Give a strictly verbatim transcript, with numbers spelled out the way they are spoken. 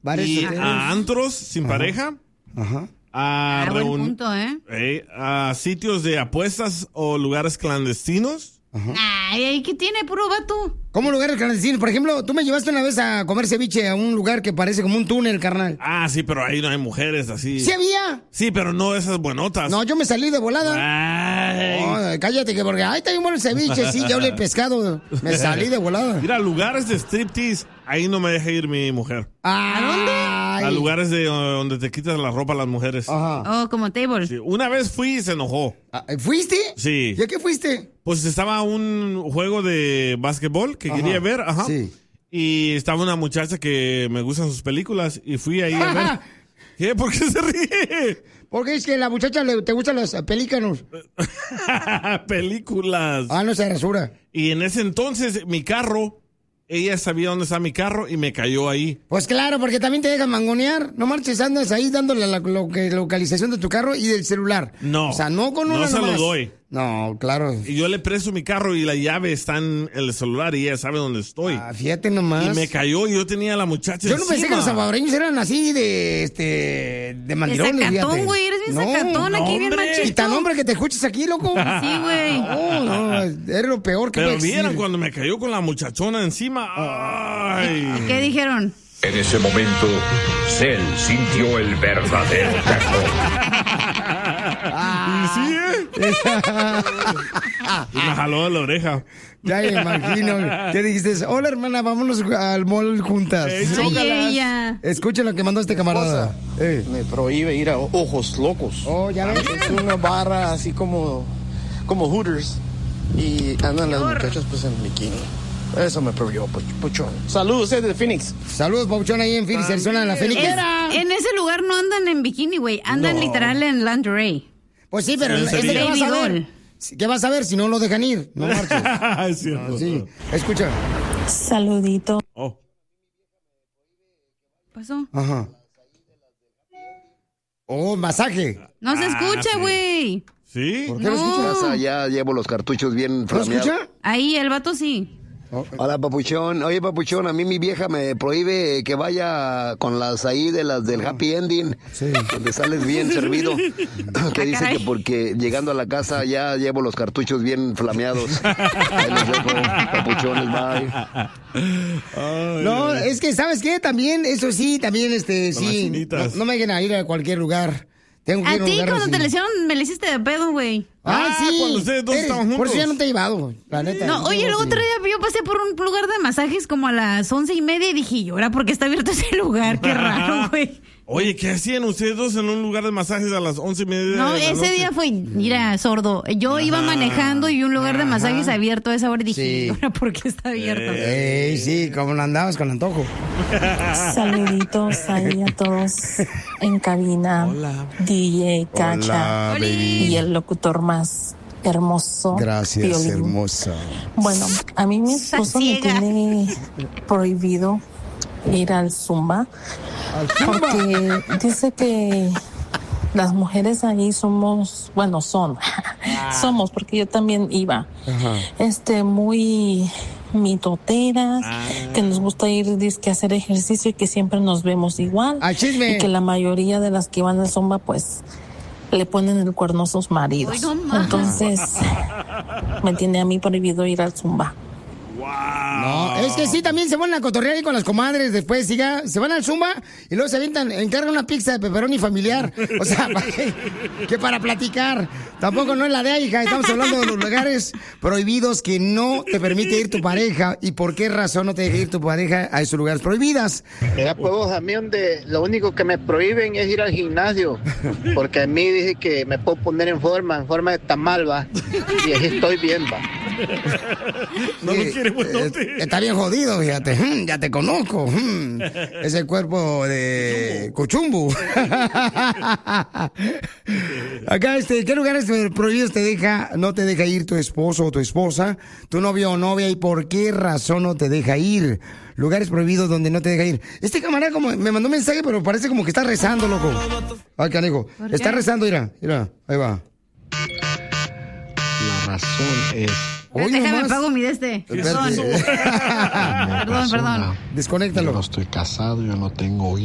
y a antros sin Ajá. pareja. Ajá. A, ah, reun... buen punto, ¿eh? Eh, a sitios de apuestas o lugares clandestinos. Ajá. Ay, ¿qué tiene, puro vato? ¿Cómo lugares clandestinos? Por ejemplo, tú me llevaste una vez a comer ceviche a un lugar que parece como un túnel, carnal. Ah, sí, pero ahí no hay mujeres así. ¿Sí había? Sí, pero no esas buenotas. No, yo me salí de volada. Ay. No, cállate, que porque ahí está bien bueno el ceviche, sí, ya olí el pescado. Me salí de volada. Mira, lugares de striptease, ahí no me deja ir mi mujer. ¿A dónde? A lugares de uh, donde te quitas la ropa a las mujeres. Ajá. Oh, como table. Sí. Una vez fui y se enojó. ¿Fuiste? Sí. ¿Y a qué fuiste? Pues estaba un juego de básquetbol que ajá. quería ver, ajá. Sí. Y estaba una muchacha que me gustan sus películas y fui ahí a ver. ¿Qué? ¿Por qué se ríe? Porque es que a la muchacha le, te gustan los pelícanos. Películas. Ah, no se rasura. Y en ese entonces mi carro, ella sabía dónde está mi carro y me cayó ahí. Pues claro, porque también te dejan mangonear. No marches, andas ahí dándole la, lo, que, localización de tu carro y del celular. No. O sea, no con una No se nomás. lo doy. No, claro. Y yo le presto mi carro y la llave está en el celular y ella sabe dónde estoy. Ah, fíjate nomás. Y me cayó y yo tenía a la muchacha Yo no encima. pensé que los salvadoreños eran así de, este, de mandirones, de sacatón, fíjate. güey, eres bien no, sacatón no, aquí, bien machito. Y tan hombre que te escuches aquí, loco. Sí, güey. No, no, eres lo peor que Pero puede vieron existir. cuando me cayó con la muchachona encima. Ay. ¿Qué dijeron? En ese momento, Cell sintió el verdadero terror. ¿Y sí, eh? Y me jaló de la oreja. Ya me imagino. ¿Qué dijiste? Hola, hermana, vámonos al mall juntas. Hey, Ay, ella. Escucha lo que mandó este camarada. Eh. Me prohíbe ir a Ojos Locos. Oh, ya ves. Es una barra así como, como Hooters. Y andan las muchachas pues en bikini. Eso me prohibió, Puchón. Saludos, es de Phoenix. Saludos, Pauchón, ahí en Phoenix, Arizona, en la Phoenix. En ese lugar no andan en bikini, güey. Andan no. literal en lingerie. Pues sí, pero este ¿qué vas a ver? ¿Qué vas a ver si no lo dejan ir? No marches. Es cierto. Ah, sí. Escucha. Saludito. Oh. ¿Qué pasó? Ajá. Oh, masaje. No ah, se escucha, güey. Sí. ¿Sí? ¿Por qué no. no escuchas? Casa, ya llevo los cartuchos bien flameados. ¿No escucha? Ahí, el vato sí. Hola, papuchón. Oye, papuchón, a mí mi vieja me prohíbe que vaya con las ahí de las del Happy Ending, sí. donde sales bien servido. Que dice caray. que porque llegando a la casa ya llevo los cartuchos bien flameados. Ahí los dejo, papuchones, bye. Ay, no, ay. Es que, ¿sabes qué? También, eso sí, también, este, con sí. No, no me dejen a ir a cualquier lugar. Tengo que a ir a ti lugar cuando así. te le hicieron, me le hiciste de pedo, güey. Ah, ah, sí. Cuando ustedes dos estaban juntos. Por eso ya no te he llevado, la neta. No, oye, luego otro día yo pasé por un lugar de masajes como a las once y media y dije, ¿y ahora por qué está abierto ese lugar? Qué raro, güey. Oye, ¿qué hacían ustedes dos en un lugar de masajes a las once y media? No, de la ese noche? día fue, mira, sordo. Yo Ajá. iba manejando y vi un lugar de masajes Ajá. abierto a esa hora y dije, sí. ¿ahora por qué está abierto? Eh, eh, sí, como lo andabas con antojo. Saluditos ahí a todos en cabina. Hola. D J, Cacha. Hola, y el locutor más hermoso. Gracias, Piolín. Hermosa. Bueno, a mí mi esposo me tiene prohibido ir al Zumba, ¿Al Zumba? Porque dice que las mujeres ahí somos, bueno, son, ah. somos, porque yo también iba, Ajá. este, muy mitoteras, ah. que nos gusta ir disque a hacer ejercicio y que siempre nos vemos igual, ah, chisme. Y que la mayoría de las que van al Zumba, pues, le ponen el cuerno a sus maridos. Ay, no, entonces, me tiene a mí prohibido ir al Zumba. No, es que sí, también se van a cotorrear ahí con las comadres después, siga, se van al Zumba y luego se avientan, encargan una pizza de pepperoni familiar. O sea, que para platicar. Tampoco no es la de ahí, hija. Estamos hablando de los lugares prohibidos que no te permite ir tu pareja. ¿Y por qué razón no te deja ir tu pareja a esos lugares prohibidos? Mira, pues a mí donde lo único que me prohíben es ir al gimnasio. Porque a mí dice que me puedo poner en forma, en forma de tamal, va. Y así estoy bien, va. No lo quiere, eh, está bien jodido, fíjate. Mm, ya te conozco. Mm, ese cuerpo de Cuchumbu. Acá, este, ¿qué lugares prohibidos te deja, no te deja ir tu esposo o tu esposa, tu novio o novia, y por qué razón no te deja ir? Lugares prohibidos donde no te deja ir. Este camarada como me mandó un mensaje, pero parece como que está rezando, loco. Ay, canijo. Está rezando, mira, mira, ahí va. La razón es... Oye, déjame nomás. Pago mi de este. Perdón. Perdón, perdón. Desconéctalo. Yo no estoy casado, yo no tengo hijos.